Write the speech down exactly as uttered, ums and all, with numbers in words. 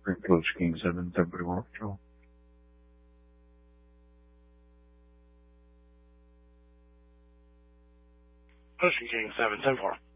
Coach King seven, ten forty-one, Patrol. Ocean King seven, ten four.